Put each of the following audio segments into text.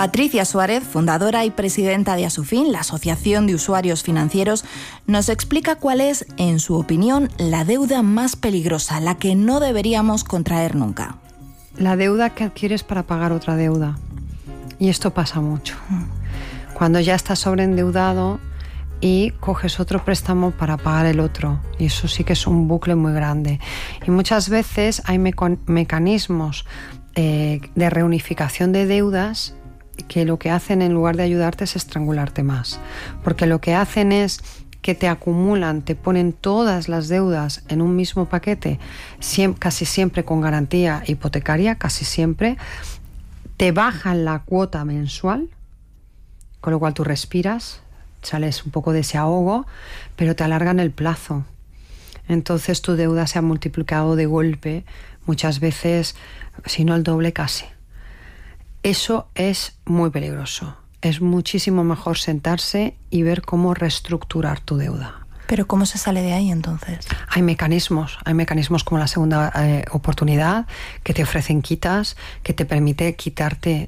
Patricia Suárez, fundadora y presidenta de Asufin, la Asociación de Usuarios Financieros, nos explica cuál es, en su opinión, la deuda más peligrosa, la que no deberíamos contraer nunca. La deuda que adquieres para pagar otra deuda. Y esto pasa mucho. Cuando ya estás sobreendeudado y coges otro préstamo para pagar el otro. Y eso sí que es un bucle muy grande. Y muchas veces hay mecanismos de reunificación de deudas que lo que hacen, en lugar de ayudarte, es estrangularte más. Porque lo que hacen es que te acumulan, te ponen todas las deudas en un mismo paquete, casi siempre con garantía hipotecaria, casi siempre, te bajan la cuota mensual, con lo cual tú respiras, sales un poco de ese ahogo, pero te alargan el plazo. Entonces tu deuda se ha multiplicado de golpe, muchas veces, si no el doble casi. Eso es muy peligroso. Es muchísimo mejor sentarse y ver cómo reestructurar tu deuda. ¿Pero cómo se sale de ahí entonces? Hay mecanismos como la segunda oportunidad, que te ofrecen quitas, que te permite quitarte,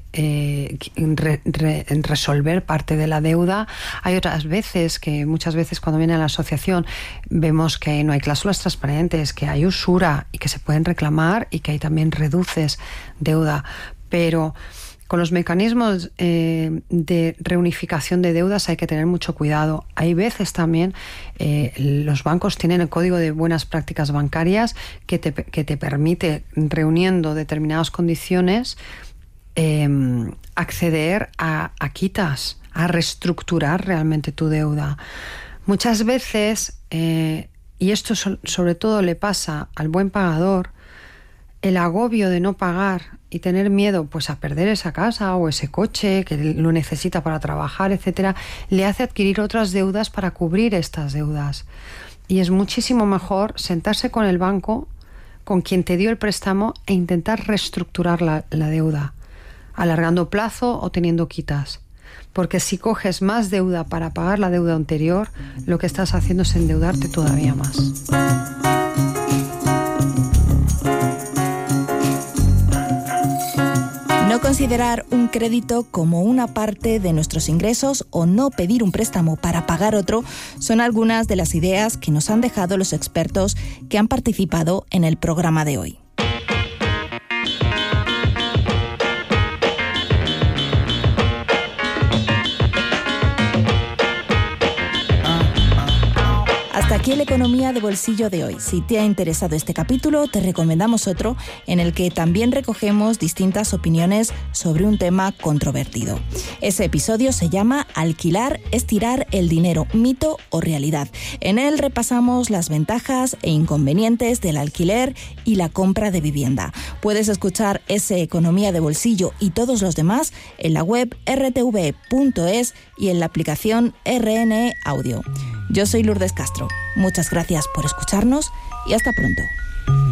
resolver parte de la deuda. Hay otras veces que, muchas veces cuando viene a la asociación, vemos que no hay cláusulas transparentes, que hay usura y que se pueden reclamar y que ahí también reduces deuda. Pero con los mecanismos de reunificación de deudas hay que tener mucho cuidado. Hay veces también los bancos tienen el código de buenas prácticas bancarias que te permite, reuniendo determinadas condiciones, acceder a quitas, a reestructurar realmente tu deuda. Muchas veces, y esto sobre todo le pasa al buen pagador, el agobio de no pagar y tener miedo pues a perder esa casa o ese coche que lo necesita para trabajar, etcétera, le hace adquirir otras deudas para cubrir estas deudas. Y es muchísimo mejor sentarse con el banco, con quien te dio el préstamo, e intentar reestructurar la deuda, alargando plazo o teniendo quitas. Porque si coges más deuda para pagar la deuda anterior, lo que estás haciendo es endeudarte todavía más. No considerar un crédito como una parte de nuestros ingresos o no pedir un préstamo para pagar otro son algunas de las ideas que nos han dejado los expertos que han participado en el programa de hoy. Hasta aquí la economía de bolsillo de hoy. Si te ha interesado este capítulo, te recomendamos otro en el que también recogemos distintas opiniones sobre un tema controvertido. Ese episodio se llama Alquilar es tirar el dinero, mito o realidad. En él repasamos las ventajas e inconvenientes del alquiler y la compra de vivienda. Puedes escuchar ese Economía de Bolsillo y todos los demás en la web rtv.es y en la aplicación RNE Audio. Yo soy Lourdes Castro. Muchas gracias por escucharnos y hasta pronto.